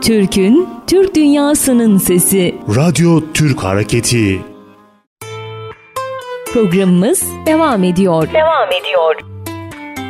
Türk'ün, Türk dünyasının sesi. Radyo Türk Hareketi. Programımız devam ediyor.